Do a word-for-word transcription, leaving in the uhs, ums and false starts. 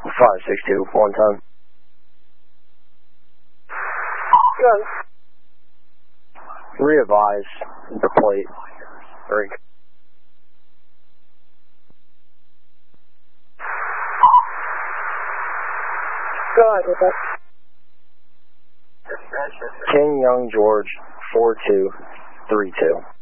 five six two, one ton. Good. Re-advise the plate. Three. Go ahead with that. King Young George, four two three two.